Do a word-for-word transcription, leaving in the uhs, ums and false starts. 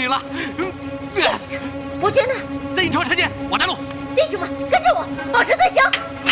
你了。 伯爵呢？ 在影城车间，我带路。 弟兄们，跟着我，保持队形。